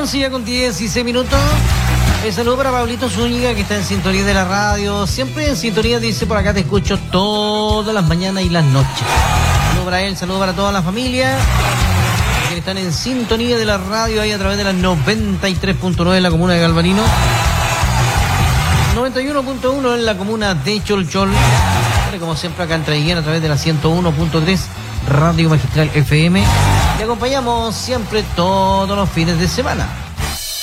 11 ya con 16 minutos. El saludo para Pablito Zúñiga, que está en sintonía de la radio. Siempre en sintonía, dice, por acá te escucho todas las mañanas y las noches. Saludo para él, saludo para toda la familia que están en sintonía de la radio ahí a través de la 93.9 en la comuna de Galvarino, 91.1 en la comuna de Cholchol, como siempre acá en Traiguén a través de la 101.3 Radio Magistral FM. Le acompañamos siempre todos los fines de semana.